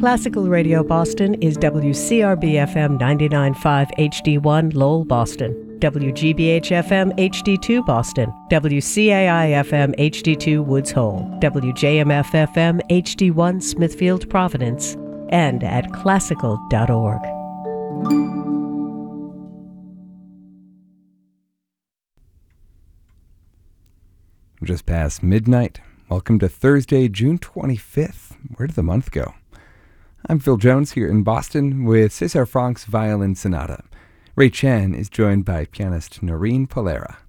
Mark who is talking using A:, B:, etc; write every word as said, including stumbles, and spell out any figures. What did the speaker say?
A: Classical Radio Boston is W C R B F M ninety-nine point five H D one Lowell, Boston, W G B H F M H D two Boston, W C A I F M H D two Woods Hole, W J M F F M H D one Smithfield, Providence, and at classical dot org.
B: Just past midnight. Welcome to Thursday, June twenty-fifth. Where did the month go? I'm Phil Jones here in Boston with César Franck's Violin Sonata. Ray Chan is joined by pianist Noreen Polera.